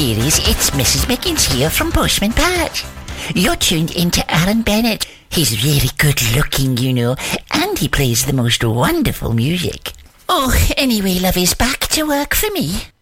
dearies, it's Mrs. Mickens here from Postman Pat. You're tuned into Alan Bennett. He's very good looking, you know, and he plays the most wonderful music. Oh, anyway, love is back to work for me.